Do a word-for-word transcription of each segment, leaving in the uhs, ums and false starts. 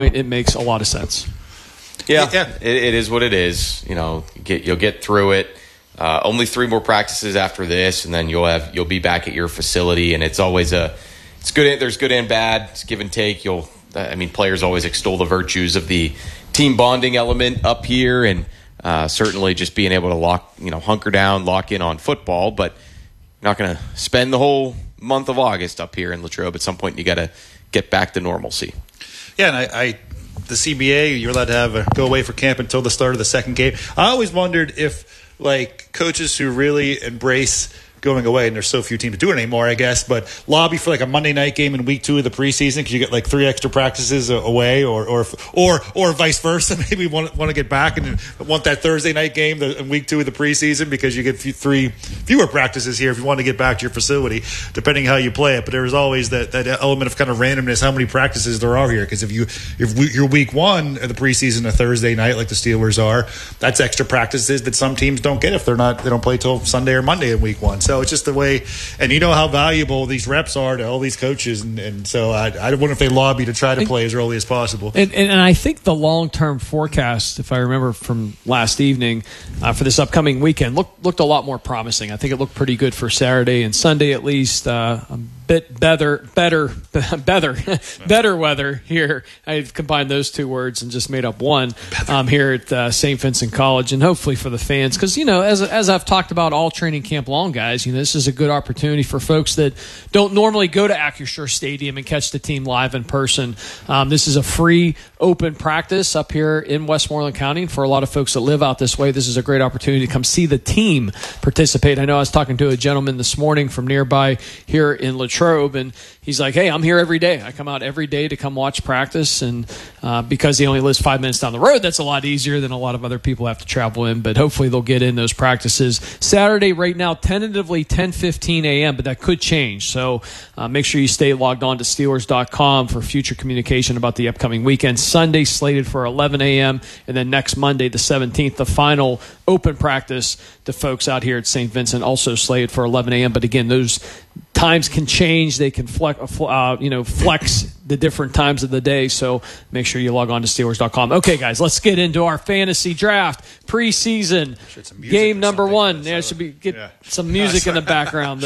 it makes a lot of sense. Yeah, yeah. It, it is what it is. You know, you get, you'll get through it. Uh, only three more practices after this, and then you'll have you'll be back at your facility. And it's always a it's good. There's good and bad. It's give and take. You'll I mean, players always extol the virtues of the team bonding element up here, and uh, certainly just being able to lock you know hunker down, lock in on football. But you're not going to spend the whole month of August up here in Latrobe. At some point, you got to get back to normalcy. Yeah, and I, I the C B A, you're allowed to have a, go away for camp until the start of the second game. I always wondered if, like, coaches who really embrace going away, and there's so few teams to do it anymore, I guess, but lobby for like a Monday night game in week two of the preseason because you get like three extra practices away, or or or or vice versa. Maybe want want to get back and want that Thursday night game in week two of the preseason because you get three fewer practices here if you want to get back to your facility, depending how you play it. But there's always that, that element of kind of randomness, how many practices there are here. Because if you if we, you're week one of the preseason a Thursday night like the Steelers are, that's extra practices that some teams don't get if they're not they don't play till Sunday or Monday in week one. So So it's just the way, and you know how valuable these reps are to all these coaches, and, and so I, I wonder if they lobby to try to play as early as possible. And, and, and I think the long-term forecast, if I remember from last evening, uh, for this upcoming weekend, looked looked a lot more promising. I think it looked pretty good for Saturday and Sunday at least. Uh, a bit better, better, better, better weather here. I've combined those two words and just made up one um, here at uh, Saint Vincent College, and hopefully for the fans, because you know, as as I've talked about all training camp long, guys. You know, this is a good opportunity for folks that don't normally go to Acrisure Stadium and catch the team live in person. Um, this is a free, open practice up here in Westmoreland County. And for a lot of folks that live out this way, this is a great opportunity to come see the team participate. I know I was talking to a gentleman this morning from nearby here in Latrobe, and he's like, hey, I'm here every day. I come out every day to come watch practice. And uh, because he only lives five minutes down the road, that's a lot easier than a lot of other people have to travel in. But hopefully they'll get in those practices. Saturday right now, tentatively ten fifteen a.m., but that could change. So uh, make sure you stay logged on to Steelers dot com for future communication about the upcoming weekend. Sunday slated for eleven a.m., and then next Monday, the seventeenth, the final open practice to folks out here at Saint Vincent, also slated for eleven a.m. But again, those times can change. They can flex, uh, you know, flex the different times of the day. So make sure you log on to Steelers dot com. Okay, guys, let's get into our fantasy draft preseason game number one. There should be get yeah. some music in the background.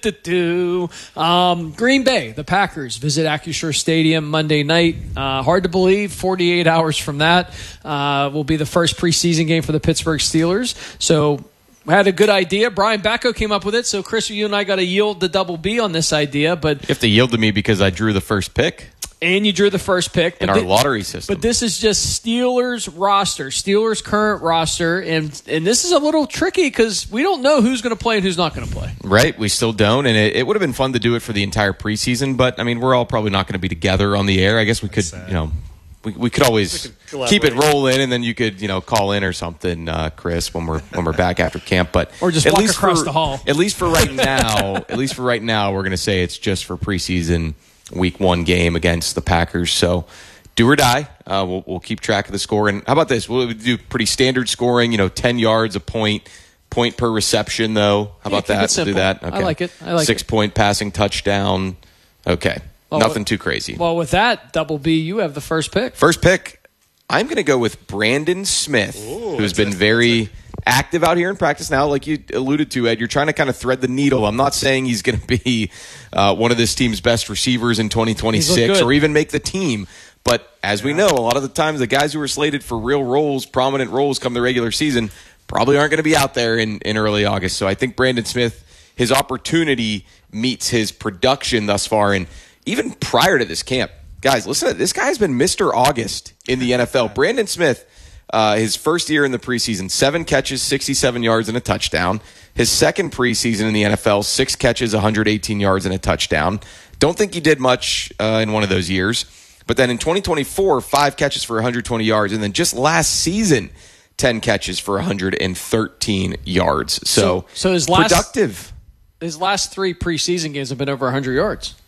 The um, Green Bay, the Packers visit Acrisure Stadium Monday night. Uh, hard to believe, forty-eight hours from that uh, will be the first preseason game for the Pittsburgh Steelers. So we had a good idea. Brian Bacco came up with it. So, Chris, you and I got to yield the double B on this idea. But you have to yield to me because I drew the first pick. And you drew the first pick. In our lottery system. But this is just Steelers roster, Steelers current roster. And and this is a little tricky because we don't know who's going to play and who's not going to play. Right. We still don't. And it, it would have been fun to do it for the entire preseason. But, I mean, we're all probably not going to be together on the air. I guess we could, you know. We, we could always we could keep it rolling, and then you could, you know, call in or something, uh, Chris, when we're when we're back after camp. But or just at walk least across for, the hall. At least for right now, at least for right now, we're going to say it's just for preseason week one game against the Packers. So do or die. Uh, we'll we'll keep track of the score. And how about this? We'll do pretty standard scoring. You know, ten yards a point, point per reception. Though, how yeah, about that? We'll do that. Okay. I like it. I like Six it. point passing touchdown. Okay, well, nothing too crazy. Well, with that double B, you have the first pick. First pick. I'm going to go with Brandon Smith, Ooh, who's been very active out here in practice now. Like you alluded to, Ed, you're trying to kind of thread the needle. I'm not saying he's going to be uh, one of this team's best receivers in twenty twenty-six or even make the team. But as we know, a lot of the times the guys who are slated for real roles, prominent roles come the regular season, probably aren't going to be out there in, in early August. So I think Brandon Smith, his opportunity meets his production thus far. And even prior to this camp, guys, listen, this guy's been Mister August in the N F L. Brandon Smith, uh, his first year in the preseason, seven catches, sixty-seven yards, and a touchdown. His second preseason in the N F L, six catches, one hundred eighteen yards, and a touchdown. Don't think he did much uh, in one of those years. But then in twenty twenty-four, five catches for one hundred twenty yards. And then just last season, ten catches for one hundred thirteen yards. So, so, so his last, productive. His last three preseason games have been over one hundred yards.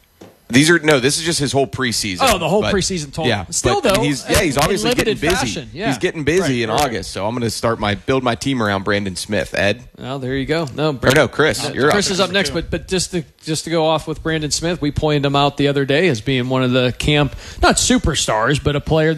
These are no. This is just his whole preseason. Oh, the whole but, preseason total. Yeah, Still but though, he's yeah, he's in obviously getting limited busy. fashion. Yeah. He's getting busy Right, in right. August, so I'm going to start my build my team around Brandon Smith. Ed, Well, there you go. No, or no, Chris, Uh, you're Chris up. is up next, but but just to just to go off with Brandon Smith, we pointed him out the other day as being one of the camp not superstars, but a player